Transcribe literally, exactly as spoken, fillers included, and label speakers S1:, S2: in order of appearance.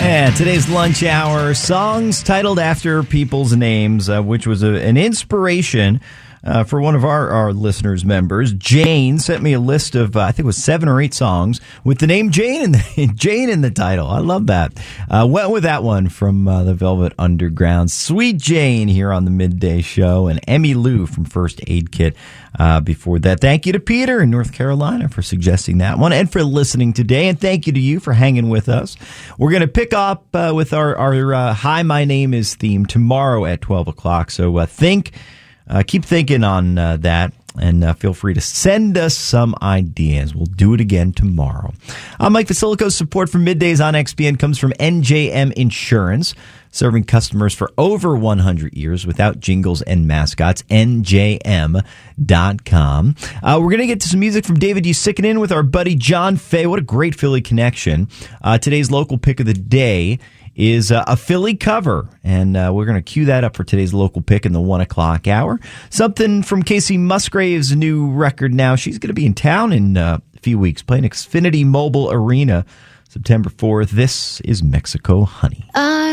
S1: Yeah, today's lunch hour, songs titled after people's names, uh, which was a, an inspiration uh, for one of our, our listeners' members. Jane sent me a list of, uh, I think it was seven or eight songs with the name Jane in the, Jane in the title. I love that. Uh, went with that one from uh, the Velvet Underground. Sweet Jane here on the Midday Show, and Emmy Lou from First Aid Kit. Uh, before that, thank you to Peter in North Carolina for suggesting that one and for listening today. And thank you to you for hanging with us. We're going to pick up uh, with our, our uh, Hi, My Name Is theme tomorrow at twelve o'clock. So uh, think, uh, keep thinking on uh, that. And uh, feel free to send us some ideas. We'll do it again tomorrow. I'm Mike Vasilico's support for Middays on X P N comes from N J M Insurance, serving customers for over one hundred years without jingles and mascots. N J M dot com. Uh, we're going to get to some music from David Usickinen with our buddy John Fay. What a great Philly connection. Uh, today's local pick of the day is uh, a Philly cover, and uh, we're going to cue that up for today's local pick in the one o'clock hour. Something from Casey Musgrave's new record now. She's going to be in town in uh, a few weeks, playing Xfinity Mobile Arena September fourth. This is Mexico Honey.
S2: I